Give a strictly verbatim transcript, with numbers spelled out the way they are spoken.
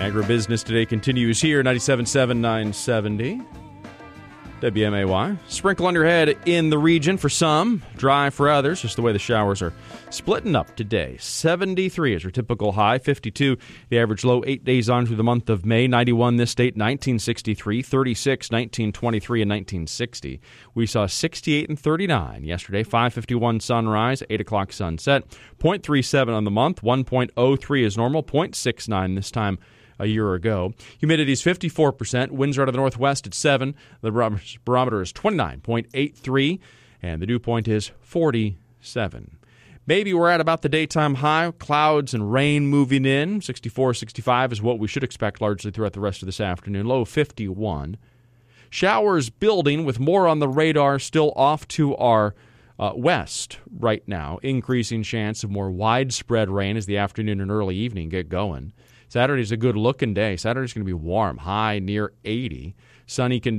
Agribusiness Today continues here, ninety-seven point seven, nine seventy. W M A Y. Sprinkle on your head in the region for some, dry for others, just the way the showers are splitting up today. seventy-three is your typical high, fifty-two the average low, eight days on through the month of May, ninety-one this date, nineteen sixty-three, thirty-six, nineteen twenty-three, and nineteen sixty. We saw sixty-eight and thirty-nine yesterday, five fifty-one sunrise, eight o'clock sunset, zero point three seven on the month, one point oh three is normal, zero point six nine this time a year ago. Humidity is fifty-four percent. Winds are out of the northwest at seven. The barometer is twenty-nine point eight three, and the dew point is forty-seven. Maybe we're at about the daytime high. Clouds and rain moving in. sixty-four, sixty-five is what we should expect largely throughout the rest of this afternoon. Low fifty-one. Showers building with more on the radar still off to our uh, west right now. Increasing chance of more widespread rain as the afternoon and early evening get going. Saturday's a good-looking day. Saturday's going to be warm, high near eighty. Sunny conditions.